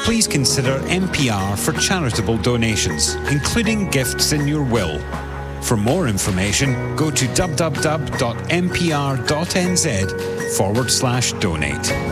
please consider MPR for charitable donations, including gifts in your will. For more information, go to www.mpr.nz/donate.